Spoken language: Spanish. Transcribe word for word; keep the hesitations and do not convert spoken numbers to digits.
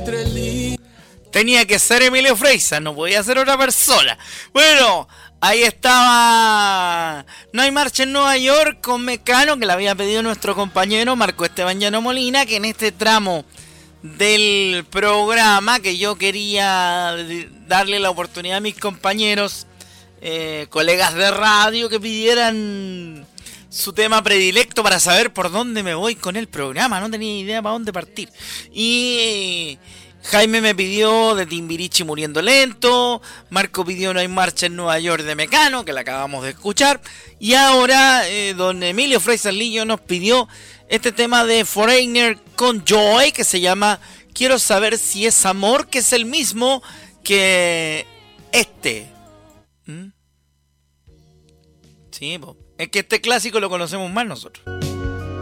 Tenía que ser Emilio Freixas, no podía ser otra persona. Bueno, ahí estaba No hay marcha en Nueva York con Mecano, que le había pedido nuestro compañero Marco Esteban Llano Molina, que en este tramo del programa, que yo quería darle la oportunidad a mis compañeros, eh, colegas de radio, que pidieran su tema predilecto para saber por dónde me voy con el programa. No tenía idea para dónde partir. Y Jaime me pidió de Timbiriche Muriendo Lento. Marco pidió No hay marcha en Nueva York de Mecano, que la acabamos de escuchar. Y ahora eh, don Emilio Freixas Lillo nos pidió este tema de Foreigner con Joy, que se llama Quiero saber si es amor, que es el mismo que este. ¿Mm? Sí, po. Es que este clásico lo conocemos más nosotros.